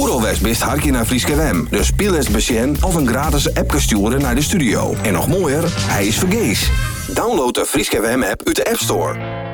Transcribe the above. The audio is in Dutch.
Oerol West best harkje naar Frieske Wem. Dus speel eens besjen of een gratis app sturen naar de studio. En nog mooier, hij is vergees. Download de Frieske Wem app uit de App Store.